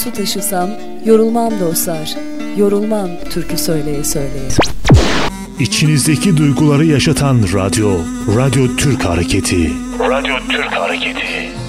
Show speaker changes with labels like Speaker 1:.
Speaker 1: su taşısam, yorulmam dostlar, yorulmam türkü söyleye söyleye.
Speaker 2: İçinizdeki duyguları yaşatan radyo, Radyo Türk Hareketi.
Speaker 3: Radyo Türk Hareketi.